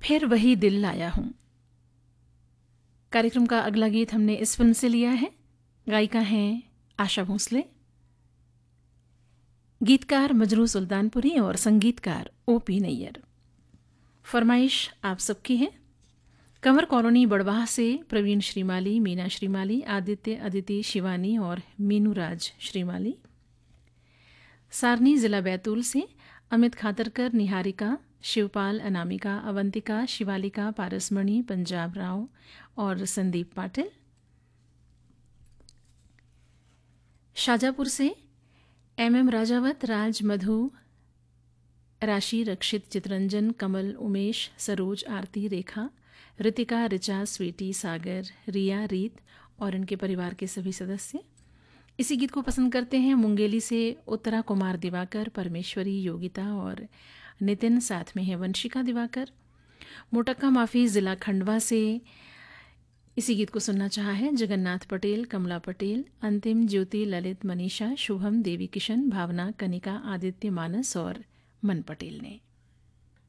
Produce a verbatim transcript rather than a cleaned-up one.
फिर वही दिल लाया हूँ। कार्यक्रम का अगला गीत हमने इस फिल्म से लिया है। गायिका हैं आशा भोसले, गीतकार मजरू सुल्तानपुरी और संगीतकार ओ पी नैयर। फरमाइश आप सबकी है। कंवर कॉलोनी बड़वाह से प्रवीण श्रीमाली, मीना श्रीमाली, आदित्य, अदिति, शिवानी और मीनू राज श्रीमाली। सारनी जिला बैतूल से अमित खातरकर, निहारिका, शिवपाल, अनामिका, अवंतिका, शिवालिका, पारसमणि, पंजाब राव और संदीप पाटिल। शाजापुर से एम एम राजावत, राज, मधु, राशि, रक्षित, चितरंजन, कमल, उमेश, सरोज, आरती, रेखा, ऋतिका, ऋचा, स्वीटी, सागर, रिया, रीत और इनके परिवार के सभी सदस्य। इसी गीत को पसंद करते हैं मुंगेली से उत्तरा कुमार दिवाकर, परमेश्वरी, योगिता और नितिन, साथ में है वंशिका दिवाकर। मोटक्का माफी जिला खंडवा से इसी गीत को सुनना चाहा है जगन्नाथ पटेल, कमला पटेल, अंतिम, ज्योति, ललित, मनीषा, शुभम, देवी किशन, भावना, कनिका, आदित्य, मानस और मन पटेल ने।